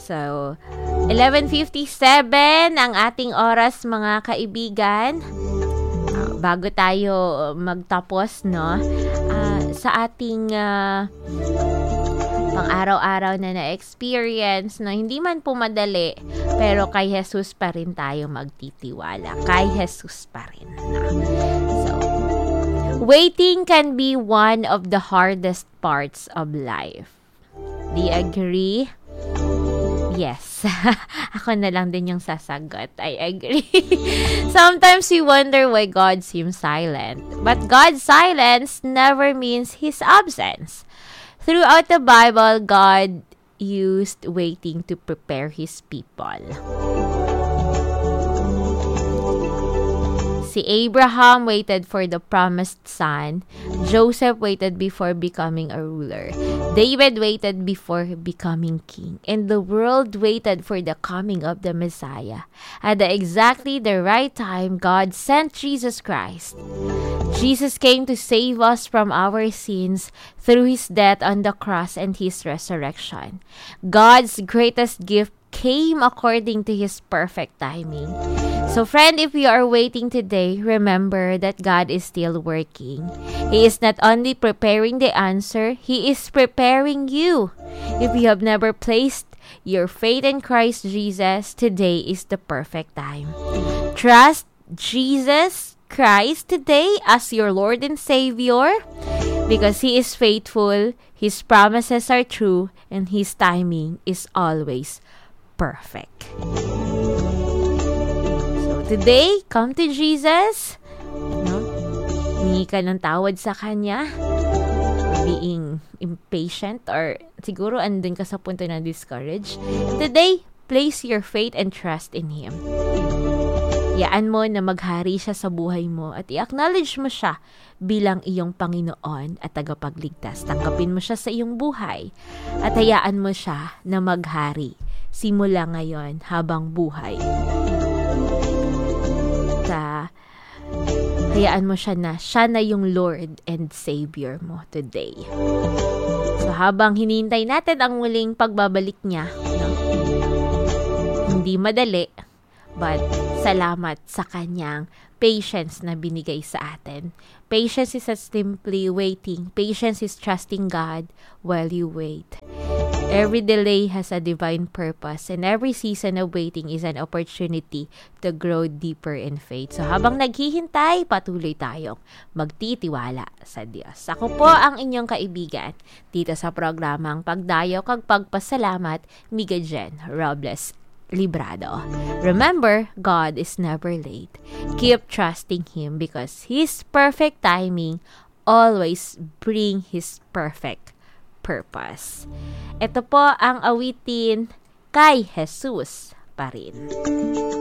So, 11:57 ang ating oras, mga kaibigan. Bago tayo magtapos, no? Sa ating pang-araw-araw na experience, no, hindi man po madali, pero kay Jesus pa rin tayo magtitiwala. Kay Jesus pa rin. No? So, waiting can be one of the hardest parts of life. Do you agree? Yes. Ako na lang din yung sasagot. I agree. Sometimes we wonder why God seems silent. But God's silence never means His absence. Throughout the Bible, God used waiting to prepare His people. Si Abraham waited for the promised son. Joseph waited before becoming a ruler. David waited before becoming king. And the world waited for the coming of the Messiah. At exactly the right time, God sent Jesus Christ. Jesus came to save us from our sins through His death on the cross and His resurrection. God's greatest gift came according to His perfect timing. So friend, if you are waiting today, remember that God is still working. He is not only preparing the answer, He is preparing you. If you have never placed your faith in Christ Jesus, today is the perfect time. Trust Jesus Christ today as your Lord and Savior, because He is faithful, His promises are true, and His timing is always perfect. So today, come to Jesus. No? Hingi ka ng tawad sa Kanya. Being impatient or siguro andun ka sa punto na discouraged. Today, place your faith and trust in Him. Yaan mo na maghari siya sa buhay mo at i-acknowledge mo siya bilang iyong Panginoon at tagapagligtas. Tanggapin mo siya sa iyong buhay at hayaan mo siya na maghari simula ngayon habang buhay. Hayaan mo siya na yung Lord and Savior mo today. So habang hinihintay natin ang muling pagbabalik niya, no? Hindi madali, but salamat sa Kanyang patience na binigay sa atin. Patience is simply waiting. Patience is trusting God while you wait. Every delay has a divine purpose, and every season of waiting is an opportunity to grow deeper in faith. So habang naghihintay, patuloy tayong magtitiwala sa Diyos. Ako po ang inyong kaibigan dito sa programang Pagdayo kag Pagpasalamat, Miga Jen Robles Librado. Remember, God is never late. Keep trusting Him because His perfect timing always bring His perfect purpose. Ito po ang awitin, Kay Jesus pa rin.